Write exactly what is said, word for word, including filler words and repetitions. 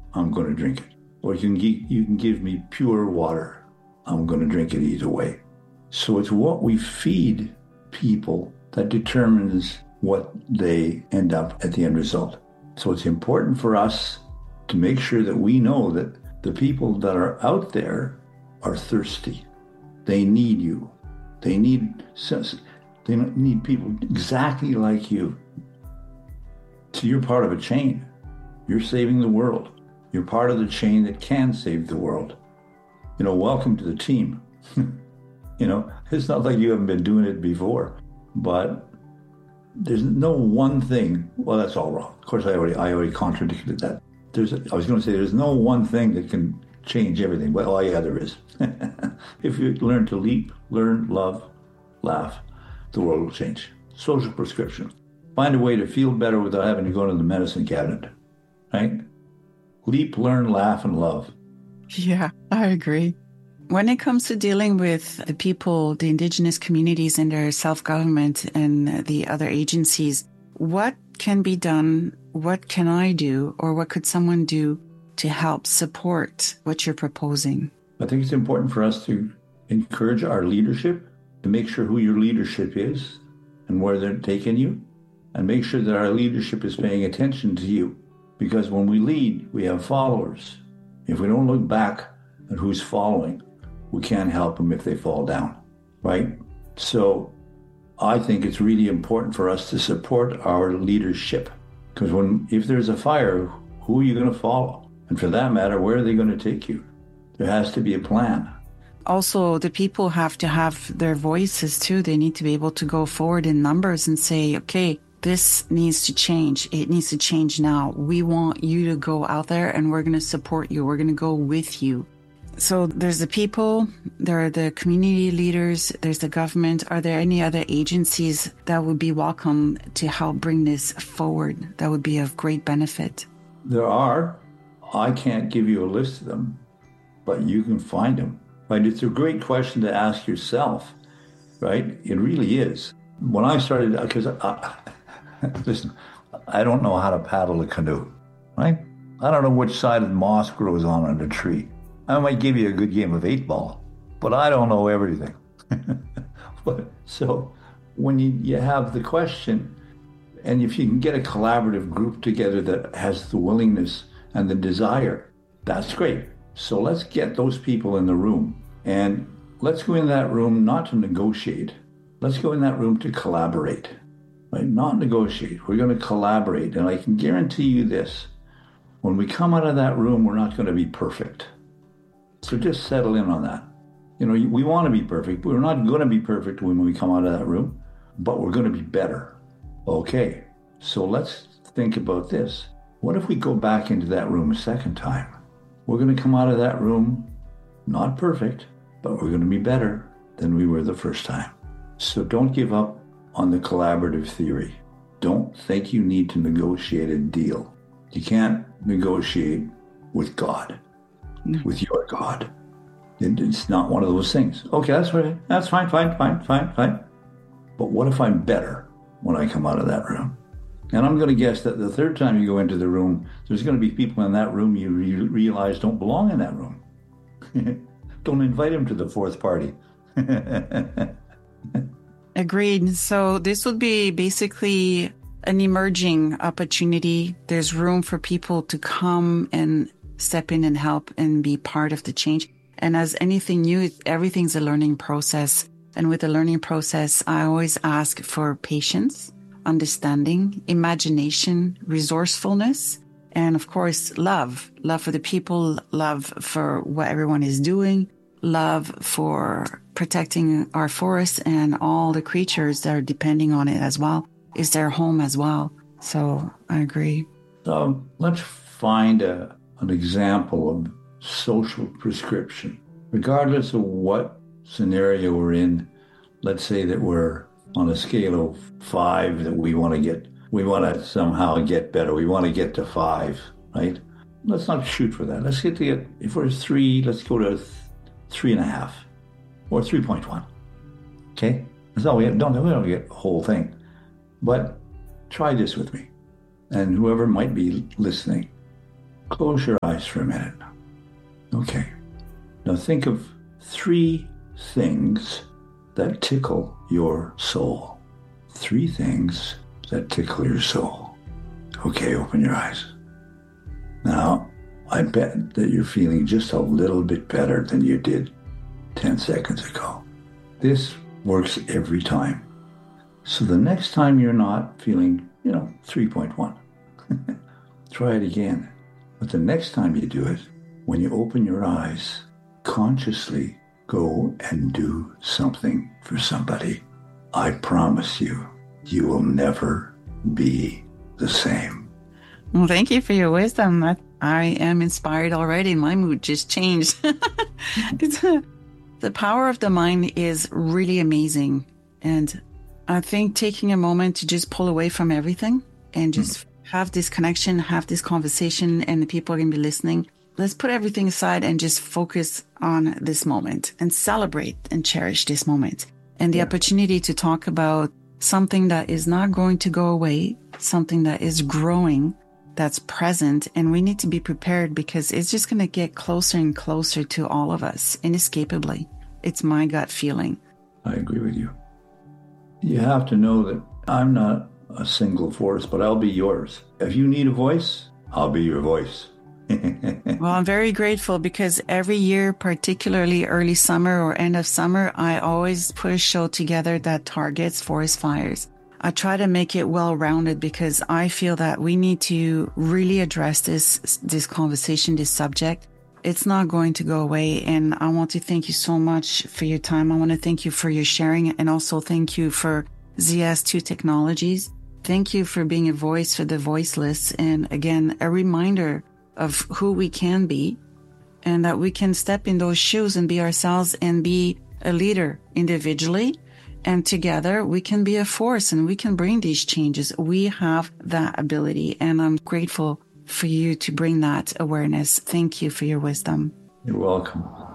I'm going to drink it. Or you can, give, you can give me pure water. I'm going to drink it either way. So it's what we feed people that determines what they end up at the end result. So it's important for us to make sure that we know that the people that are out there are thirsty. They need you. They need they need people exactly like you. So you're part of a chain. You're saving the world. You're part of the chain that can save the world. You know, welcome to the team. You know, it's not like you haven't been doing it before, but there's no one thing. Well, that's all wrong. Of course, I already I already contradicted that. There's I was going to say there's no one thing that can change everything. Well, oh, yeah, there is. If you learn to leap, learn, love, laugh, the world will change. Social prescription. Find a way to feel better without having to go to the medicine cabinet, right? Leap, learn, laugh, and love. Yeah, I agree. When it comes to dealing with the people, the Indigenous communities and their self-government and the other agencies, what can be done? What can I do? Or what could someone do to help support what you're proposing? I think it's important for us to encourage our leadership, to make sure who your leadership is and where they're taking you, and make sure that our leadership is paying attention to you. Because when we lead, we have followers. If we don't look back at who's following, we can't help them if they fall down, right? So I think it's really important for us to support our leadership. Because when if there's a fire, who are you going to follow? And for that matter, where are they going to take you? There has to be a plan. Also, the people have to have their voices too. They need to be able to go forward in numbers and say, okay, this needs to change. It needs to change now. We want you to go out there and we're going to support you. We're going to go with you. So there's the people, there are the community leaders, there's the government. Are there any other agencies that would be welcome to help bring this forward? That would be of great benefit. There are. I can't give you a list of them, but you can find them. Right? It's a great question to ask yourself, right? It really is. When I started, because I, listen, I don't know how to paddle a canoe, right? I don't know which side of the moss grows on on a tree. I might give you a good game of eight ball, but I don't know everything. But, so when you, you have the question, and if you can get a collaborative group together that has the willingness and the desire, that's great. So let's get those people in the room, and let's go in that room not to negotiate. Let's go in that room to collaborate, right? Not negotiate. We're going to collaborate, and I can guarantee you this. When we come out of that room, we're not going to be perfect. So just settle in on that. You know, we want to be perfect, but we're not going to be perfect when we come out of that room, but we're going to be better. Okay, so let's think about this. What if we go back into that room a second time? We're going to come out of that room not perfect, but we're going to be better than we were the first time. So don't give up on the collaborative theory. Don't think you need to negotiate a deal. You can't negotiate with God. With your God. It's not one of those things. Okay, that's right. That's fine, fine, fine, fine, fine. But what if I'm better when I come out of that room? And I'm going to guess that the third time you go into the room, there's going to be people in that room you re- realize don't belong in that room. Don't invite them to the fourth party. Agreed. So this would be basically an emerging opportunity. There's room for people to come and step in and help and be part of the change. And as anything new, everything's a learning process. And with the learning process, I always ask for patience, understanding, imagination, resourcefulness, and of course, love. Love for the people, love for what everyone is doing, love for protecting our forests and all the creatures that are depending on it as well. Is their home as well. So I agree. So let's find a an example of social prescription. Regardless of what scenario we're in, let's say that we're on a scale of five that we want to get, we want to somehow get better. We want to get to five, right? Let's not shoot for that. Let's get to get, if we're three, let's go to th- three and a half or three point one. Okay? That's all we have. Don't, we don't get the whole thing. But try this with me and whoever might be listening. Close your eyes for a minute. Okay. Now think of three things that tickle your soul. Three things that tickle your soul. Okay, open your eyes. Now, I bet that you're feeling just a little bit better than you did ten seconds ago. This works every time. So the next time you're not feeling, you know, three point one, try it again. But the next time you do it, when you open your eyes, consciously go and do something for somebody. I promise you, you will never be the same. Well, thank you for your wisdom. I am inspired already. My mood just changed. The power of the mind is really amazing. And I think taking a moment to just pull away from everything and just mm-hmm. have this connection, have this conversation, and the people are going to be listening. Let's put everything aside and just focus on this moment and celebrate and cherish this moment. And the yeah. opportunity to talk about something that is not going to go away, something that is growing, that's present. And we need to be prepared because it's just going to get closer and closer to all of us, inescapably. It's my gut feeling. I agree with you. You have to know that I'm not a single force, but I'll be yours. If you need a voice, I'll be your voice. Well, I'm very grateful because every year, particularly early summer or end of summer, I always put a show together that targets forest fires. I try to make it well-rounded because I feel that we need to really address this, this conversation, this subject. It's not going to go away. And I want to thank you so much for your time. I want to thank you for your sharing and also thank you for Z S two Technologies. Thank you for being a voice for the voiceless. And again, a reminder of who we can be and that we can step in those shoes and be ourselves and be a leader individually. And together we can be a force and we can bring these changes. We have that ability. And I'm grateful for you to bring that awareness. Thank you for your wisdom. You're welcome.